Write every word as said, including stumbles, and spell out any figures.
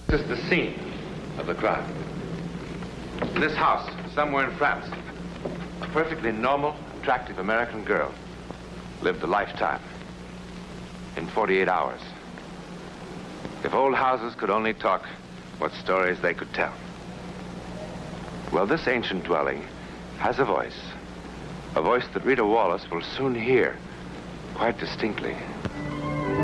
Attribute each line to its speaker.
Speaker 1: This is the scene of the crime. In this house, somewhere in France, a perfectly normal, attractive American girl lived a lifetime in forty-eight hours. If old houses could only talk, what stories they could tell. Well, this ancient dwelling has a voice. A voice that Rita Wallace will soon hear quite distinctly.